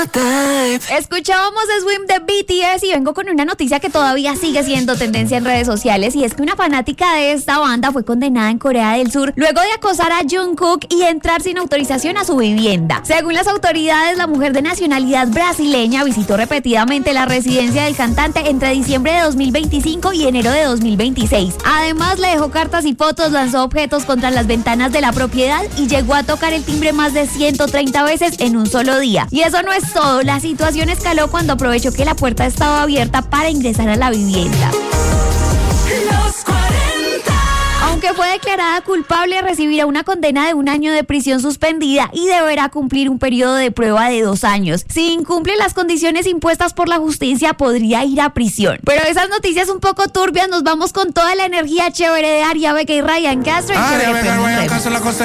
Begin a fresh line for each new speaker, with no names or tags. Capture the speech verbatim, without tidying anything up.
Escuchábamos Swim de B T S y vengo con una noticia que todavía sigue siendo tendencia en redes sociales, y es que una fanática de esta banda fue condenada en Corea del Sur luego de acosar a Jungkook y entrar sin autorización a su vivienda. Según las autoridades, la mujer de nacionalidad brasileña visitó repetidamente la residencia del cantante entre diciembre de dos mil veinticinco y enero de dos mil veintiséis. Además, le dejó cartas y fotos, lanzó objetos contra las ventanas de la propiedad y llegó a tocar el timbre más de ciento treinta veces en un solo día. Y eso no es todo, la situación escaló cuando aprovechó que la puerta estaba abierta para ingresar a la vivienda.
Los cuarenta.
Aunque fue declarada culpable, recibirá una condena de un año de prisión suspendida y deberá cumplir un periodo de prueba de dos años. Si incumple las condiciones impuestas por la justicia, podría ir a prisión. Pero esas noticias un poco turbias, nos vamos con toda la energía chévere de Aria Beca y Ryan Castro.
Aria Beca y Ryan Castro en la costa.